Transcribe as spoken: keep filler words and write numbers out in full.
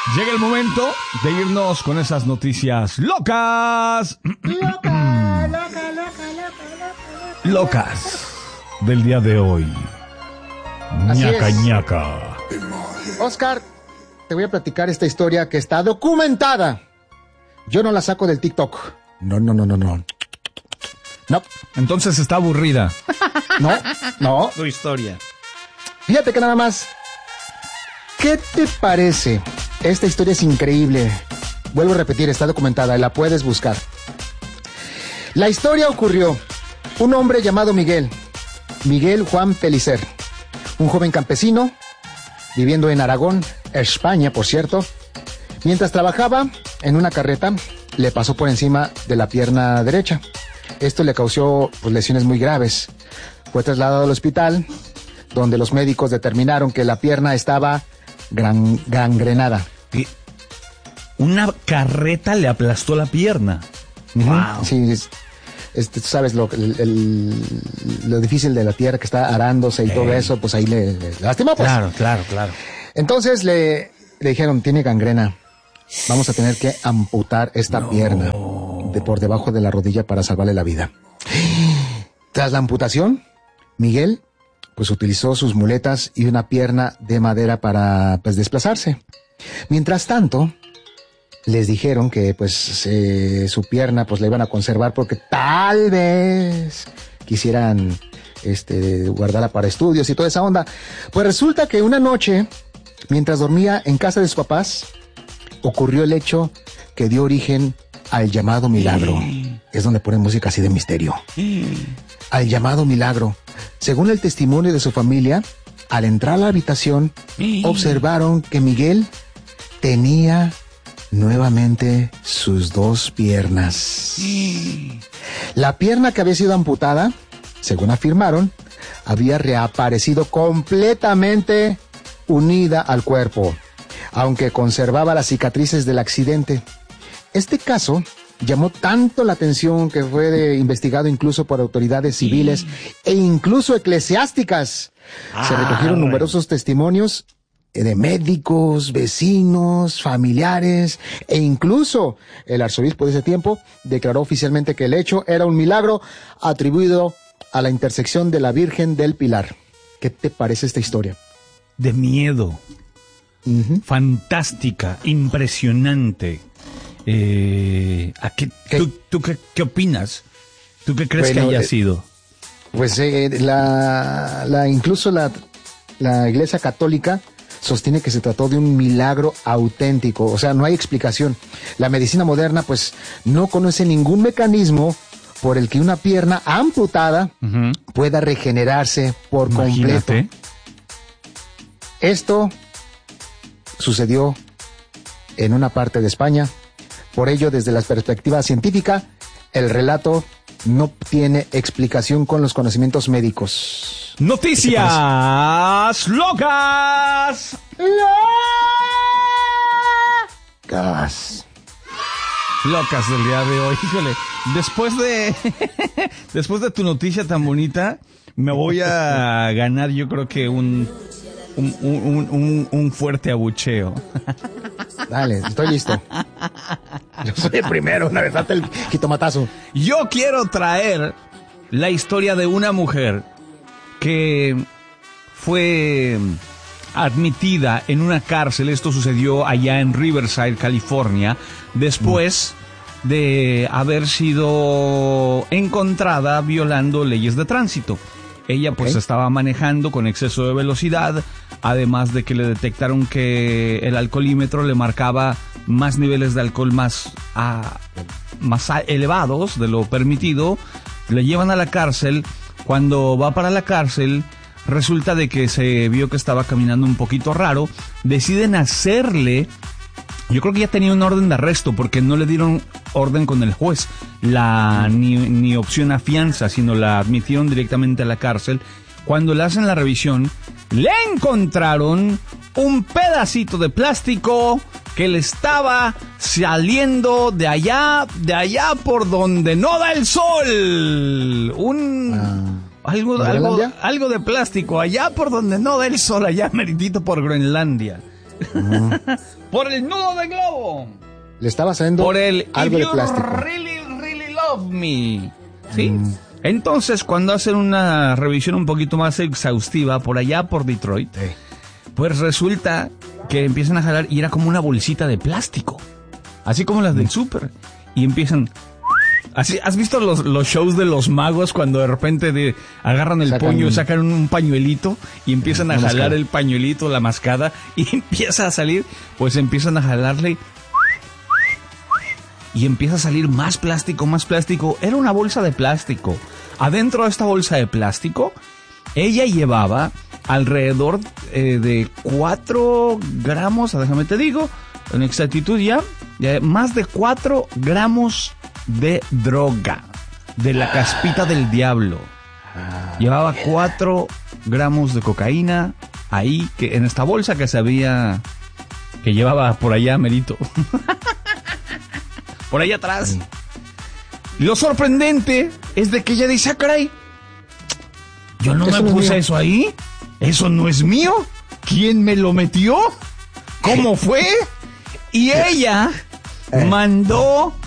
Llega el momento de irnos con esas noticias locas. Loca, loca, loca, loca, loca. Locas del día de hoy. Así Ñaca, es. ñaca. Oscar, te voy a platicar esta historia que está documentada. Yo no la saco del TikTok. No, no, no, no, no. No, Entonces está aburrida no, no. tu historia. Fíjate que nada más. ¿Qué te parece? Esta historia es increíble. Vuelvo a repetir, está documentada y la puedes buscar. La historia ocurrió. Un hombre llamado Miguel, Miguel Juan Pellicer, un joven campesino, viviendo en Aragón, España, por cierto. Mientras trabajaba en una carreta, le pasó por encima de la pierna derecha. Esto le causó pues, lesiones muy graves. Fue trasladado al hospital, donde los médicos determinaron que la pierna estaba gran, gangrenada. Y una carreta le aplastó la pierna. Ujú. Wow. Sí, es- este, tú sabes lo, el- el- lo difícil de la tierra que está arándose y Ey. todo eso, pues ahí le, le lastimó, pues. Claro, claro, claro. Entonces le, le dijeron, tiene gangrena. Vamos a tener que amputar esta pierna de por debajo de la rodilla para salvarle la vida. Tras la amputación, Miguel pues utilizó sus muletas y una pierna de madera para pues desplazarse. Mientras tanto, les dijeron que pues eh, su pierna pues la iban a conservar porque tal vez quisieran este guardarla para estudios y toda esa onda. Pues resulta que una noche, mientras dormía en casa de sus papás, ocurrió el hecho que dio origen al llamado milagro. Es donde ponen música así de misterio. Al llamado milagro. Según el testimonio de su familia, al entrar a la habitación, observaron que Miguel tenía nuevamente sus dos piernas. La pierna que había sido amputada, según afirmaron, había reaparecido completamente unida al cuerpo, aunque conservaba las cicatrices del accidente. Este caso llamó tanto la atención que fue de- investigado incluso por autoridades civiles e incluso eclesiásticas. Se Ah, recogieron bueno. numerosos testimonios eh, de médicos, vecinos, familiares e incluso el arzobispo de ese tiempo declaró oficialmente que el hecho era un milagro atribuido a la intersección de la Virgen del Pilar. ¿Qué te parece esta historia? De miedo. Ujú. Fantástica, impresionante. Eh, ¿a qué, ¿Qué? ¿Tú, tú qué, qué opinas? ¿Tú qué crees Bueno, que haya eh, sido? Pues eh, la, la, incluso la, la Iglesia Católica sostiene que se trató de un milagro auténtico, o sea, no hay explicación. La medicina moderna, pues, no conoce ningún mecanismo por el que una pierna amputada Ujú. pueda regenerarse por Imagínate. completo. Esto sucedió en una parte de España. Por ello, desde la perspectiva científica, el relato no tiene explicación con los conocimientos médicos. Noticias locas. Gas. Locas del día de hoy. Híjole, después de después de tu noticia tan bonita, me voy a ganar yo creo que un un, un, un, un fuerte abucheo. Dale, estoy listo. Yo soy el primero, una vez date el jitomatazo. Yo quiero traer la historia de una mujer que fue admitida en una cárcel. Esto sucedió allá en Riverside, California, después de haber sido encontrada violando leyes de tránsito. Ella pues Ok. estaba manejando con exceso de velocidad, además de que le detectaron que el alcoholímetro le marcaba más niveles de alcohol más, ah, más a- elevados de lo permitido. Le llevan a la cárcel. Cuando va para la cárcel, resulta de que se vio que estaba caminando un poquito raro. Deciden hacerle... Yo creo que ya tenía un orden de arresto porque no le dieron orden con el juez, la ni, ni opción a fianza, sino la admitieron directamente a la cárcel. Cuando le hacen la revisión, le encontraron un pedacito de plástico que le estaba saliendo de allá, de allá por donde no da el sol. Un... Ah, algo, ¿de algo, Groenlandia? algo de plástico allá por donde no da el sol, allá meritito por Groenlandia. Uh-huh. Por el nudo de globo. Le estaba saliendo Por el algo If de You plástico. Really, really Love Me. ¿Sí? Mm. Entonces, cuando hacen una revisión un poquito más exhaustiva por allá por Detroit, Sí. pues resulta que empiezan a jalar y era como una bolsita de plástico. Así como las del súper. Y empiezan... Así, ¿has visto los, los shows de los magos cuando de repente de, agarran el Sacan- puño, sacan un, un pañuelito y empiezan a Una jalar mascada. el pañuelito, la mascada, y empieza a salir? Pues empiezan a jalarle y empieza a salir más plástico, más plástico. Era una bolsa de plástico. Adentro de esta bolsa de plástico, ella llevaba alrededor eh, de cuatro gramos, déjame te digo, en exactitud ya, ya, más de cuatro gramos de droga, de la caspita del diablo. Llevaba cuatro gramos de cocaína ahí, que en esta bolsa que se había, que llevaba por allá merito. Por allá atrás. Lo sorprendente es de que ella dice, ah, caray, yo no Eso me no es puse mío. eso ahí. Eso no es mío. ¿Quién me lo metió? ¿Cómo fue? Y ella mandó